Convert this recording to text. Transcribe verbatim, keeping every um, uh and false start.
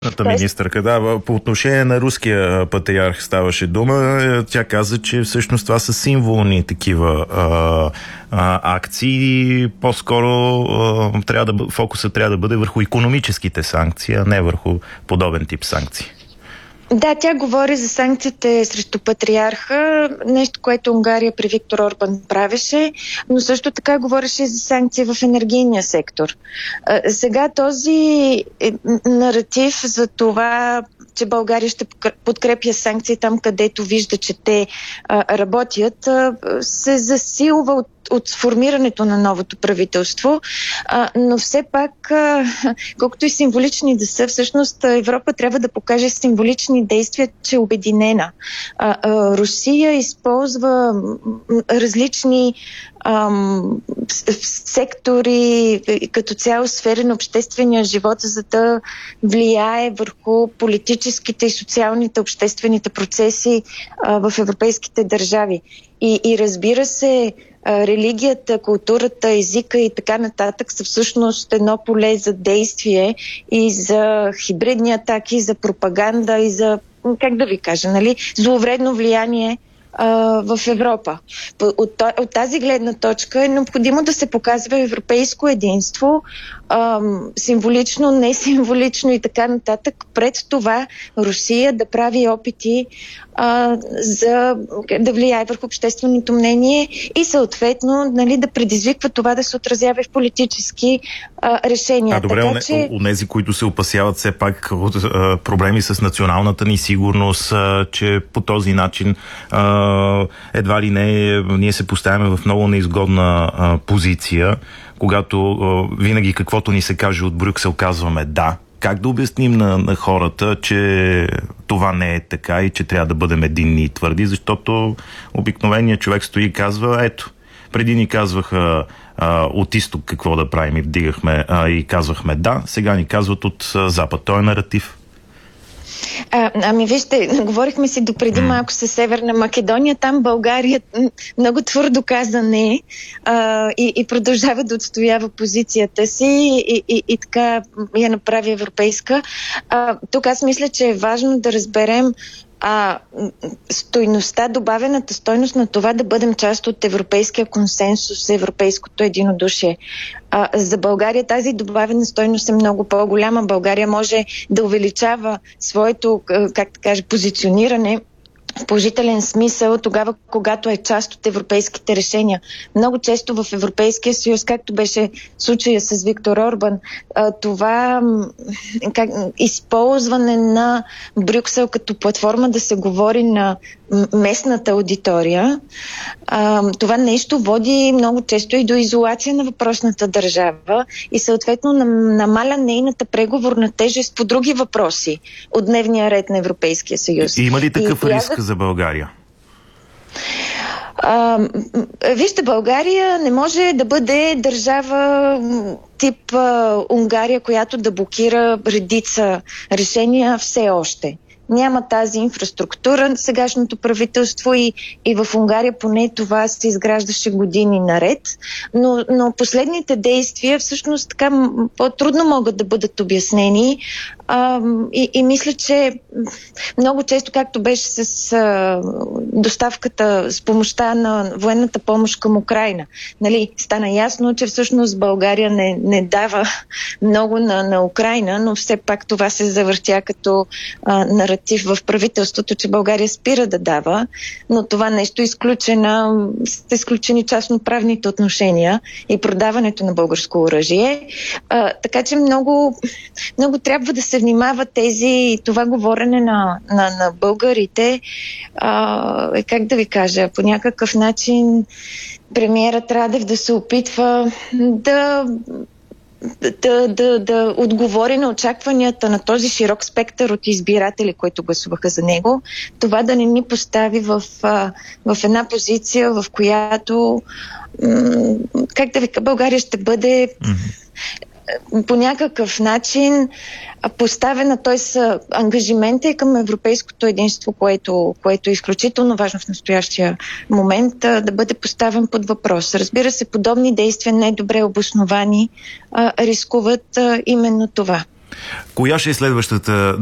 Министърка, да, по отношение на руския патриарх ставаше дума. Тя каза, че всъщност това са символни такива а, а, акции. По-скоро а, трябва да, фокуса трябва да бъде върху икономическите санкции, а не върху подобен тип санкции. Да, тя говори за санкциите срещу патриарха, нещо, което Унгария при Виктор Орбан правеше, но също така говореше за санкции в енергийния сектор. Сега този наратив за това, че България ще подкрепя санкции там, където вижда, че те работят, се засилва от от сформирането на новото правителство, а, но все пак, а, колкото и символични да са, всъщност Европа трябва да покаже символични действия, че е обединена. А, а, Русия използва различни ам, сектори, като цяло сфери на обществения живот, за да влияе върху политическите и социалните обществените процеси а, в европейските държави. И, и разбира се, религията, културата, езика и така нататък са всъщност едно поле за действие и за хибридни атаки, за пропаганда и за, как да ви кажа, нали, зловредно влияние а, в Европа. От, от тази гледна точка е необходимо да се показва европейско единство, а, символично, несимволично и така нататък. Пред това Русия да прави опити а, за да влияе върху общественото мнение и съответно, нали, да предизвиква това да се отразява в политически а, решения. А добре, така, че... онези, които се опасяват все пак от а, проблеми с националната ни сигурност, а, че по този начин а, едва ли не ние се поставяме в много неизгодна а, позиция, когато а, винаги каквото ни се каже от Брюксел казваме да. Как да обясним на, на хората, че това не е така и че трябва да бъдем единни и твърди, защото обикновеният човек стои и казва, ето, преди ни казваха а, от изток какво да правим и вдигахме а, и казвахме да, сега ни казват от а, запад. Той е наратив. А, ами вижте, говорихме си допреди малко с Северна Македония, там България много твърдо каза не а, и, и продължава да отстоява позицията си и, и, и така я направи европейска. А, тук аз мисля, че е важно да разберем а стойността, добавената стойност на това да бъдем част от европейския консенсус, европейското единодушие. А, за България тази добавена стойност е много по-голяма. България може да увеличава своето, как да кажа, позициониране в положителен смисъл тогава, когато е част от европейските решения. Много често в Европейския съюз, както беше случая с Виктор Орбан, това как, използване на Брюксел като платформа да се говори на местната аудитория, това нещо води много често и до изолация на въпросната държава и съответно намаля нейната преговорна тежест по други въпроси от дневния ред на Европейския съюз. И има ли такъв и, риск за България? А, вижте, България не може да бъде държава тип а, Унгария, която да блокира редица решения все още. Няма тази инфраструктура сегашното правителство и, и в Унгария поне това се изграждаше години наред, но, но последните действия всъщност така по-трудно могат да бъдат обяснени а, и, и мисля, че много често, както беше с а, доставката с помощта на военната помощ към Украйна, нали, стана ясно, че всъщност България не, не дава много на, на Украйна, но все пак това се завъртя като а, наратив в правителството, че България спира да дава, но това нещо е изключена, са изключени частноправните отношения и продаването на българско оръжие. А, така че много, много трябва да се внимава тези, това говорене на, на, на българите. А, как да ви кажа, по някакъв начин премиерът Радев да се опитва да Да, да, да отговори на очакванията на този широк спектър от избиратели, които гласуваха за него, това да не ни постави в, в една позиция, в която, как да ви кажа, България ще бъде mm-hmm. по някакъв начин поставена, т.е. ангажимента е към европейското единство, което, което е изключително важно в настоящия момент, да бъде поставен под въпрос. Разбира се, подобни действия, недобре обосновани, рискуват именно това. Коя ще е следващата